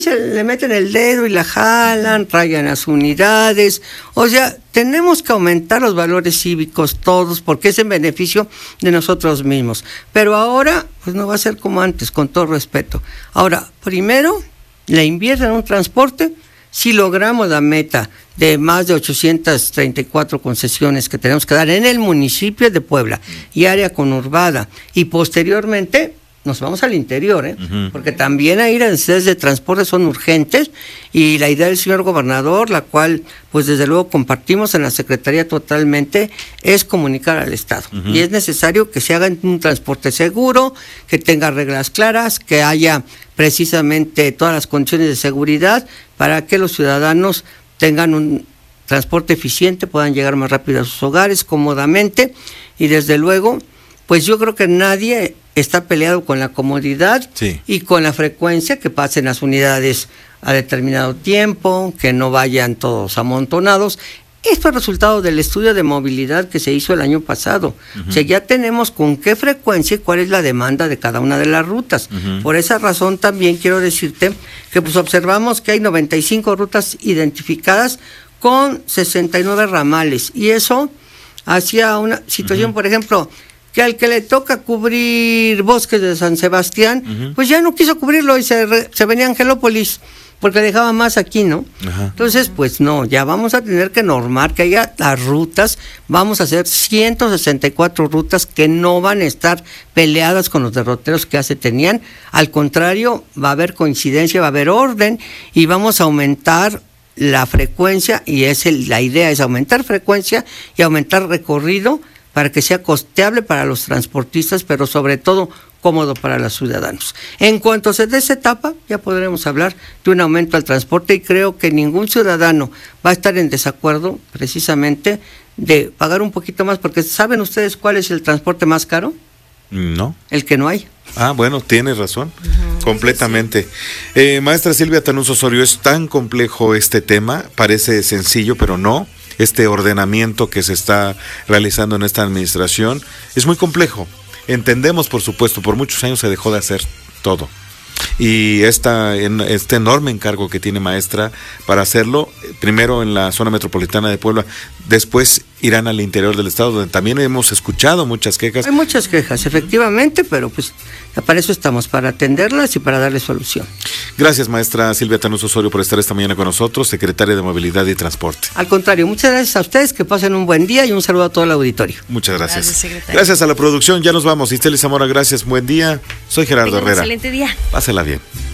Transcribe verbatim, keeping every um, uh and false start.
se le meten el dedo y la jalan, rayan las unidades. O sea, tenemos que aumentar los valores cívicos todos porque es en beneficio de nosotros mismos. Pero ahora, pues no va a ser como antes, con todo respeto. Ahora, primero, le invierten en un transporte. Si logramos la meta de más de ochocientas treinta y cuatro concesiones que tenemos que dar en el municipio de Puebla y área conurbada, y posteriormente nos vamos al interior, ¿eh? Uh-huh. Porque también ahí las necesidades de transporte son urgentes, y la idea del señor gobernador, la cual pues desde luego compartimos en la Secretaría totalmente, es comunicar al Estado. Uh-huh. Y es necesario que se haga un transporte seguro, que tenga reglas claras, que haya precisamente todas las condiciones de seguridad para que los ciudadanos tengan un transporte eficiente, puedan llegar más rápido a sus hogares, cómodamente, y desde luego, pues yo creo que nadie está peleado con la comodidad, sí, y con la frecuencia, que pasen las unidades a determinado tiempo, que no vayan todos amontonados. Esto es resultado del estudio de movilidad que se hizo el año pasado. Uh-huh. O sea, ya tenemos con qué frecuencia y cuál es la demanda de cada una de las rutas. Uh-huh. Por esa razón también quiero decirte que pues observamos que hay noventa y cinco rutas identificadas con sesenta y nueve ramales, y eso hacía una situación, uh-huh, por ejemplo, que al que le toca cubrir Bosques de San Sebastián, uh-huh, pues ya no quiso cubrirlo y se, re, se venía a Angelópolis, porque dejaba más aquí, ¿no? Ajá. Entonces, pues no, ya vamos a tener que normar que haya las rutas, vamos a hacer ciento sesenta y cuatro rutas que no van a estar peleadas con los derroteros que ya se tenían, al contrario, va a haber coincidencia, va a haber orden, y vamos a aumentar la frecuencia, y es el, la idea es aumentar frecuencia y aumentar recorrido para que sea costeable para los transportistas, pero sobre todo cómodo para los ciudadanos. En cuanto se dé esa etapa, ya podremos hablar de un aumento al transporte, y creo que ningún ciudadano va a estar en desacuerdo precisamente de pagar un poquito más, porque ¿saben ustedes cuál es el transporte más caro? No. El que no hay. Ah, bueno, tienes razón, uh-huh, completamente. Sí, sí. Eh, maestra Silvia Tanús Osorio, es tan complejo este tema, parece sencillo, pero no. Este ordenamiento que se está realizando en esta administración es muy complejo. Entendemos, por supuesto, por muchos años se dejó de hacer todo. Y esta, en, este enorme encargo que tiene maestra para hacerlo, primero en la zona metropolitana de Puebla, después irán al interior del estado, donde también hemos escuchado muchas quejas. Hay muchas quejas, efectivamente, pero pues para eso estamos, para atenderlas y para darle solución. Gracias, maestra Silvia Tanús Osorio, por estar esta mañana con nosotros, secretaria de Movilidad y Transporte. Al contrario, muchas gracias a ustedes, que pasen un buen día, y un saludo a todo el auditorio. Muchas gracias. Gracias, gracias a la producción, ya nos vamos. Isteli Zamora, gracias, buen día. Soy Gerardo Herrera. Excelente día. Pásela bien.